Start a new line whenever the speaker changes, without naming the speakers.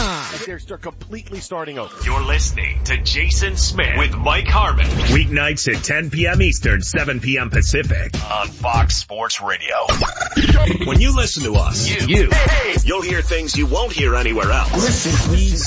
They're completely starting over.
You're listening to Jason Smith with Mike Harmon.
Weeknights at 10 p.m. Eastern, 7 p.m. Pacific
On Fox Sports Radio.
When you listen to us, you'll hear things you won't hear anywhere else.
Listen, please.